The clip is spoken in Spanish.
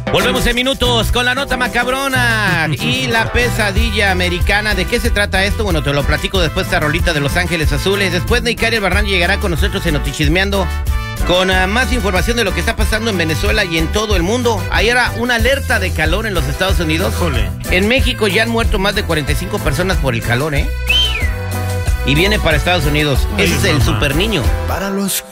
Volvemos en minutos con la nota macabrona y la pesadilla americana. ¿De qué se trata esto? Bueno, te lo platico después de esta rolita de Los Ángeles Azules. Después Neikaria Barran llegará con nosotros en Notichismeando con más información de lo que está pasando en Venezuela y en todo el mundo. Ayer era una alerta de calor en los Estados Unidos. Híjole. En México ya han muerto más de 45 personas por el calor, ¿eh? Y viene para Estados Unidos. Ese es el super niño. Para los